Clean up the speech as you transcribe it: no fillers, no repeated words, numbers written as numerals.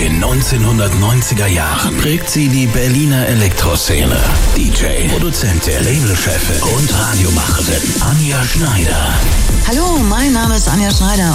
den 1990er Jahren prägt sie die Berliner Elektroszene. DJ, Produzentin, Labelchefin und Radiomacherin Anja Schneider. Hallo, mein Name ist Anja Schneider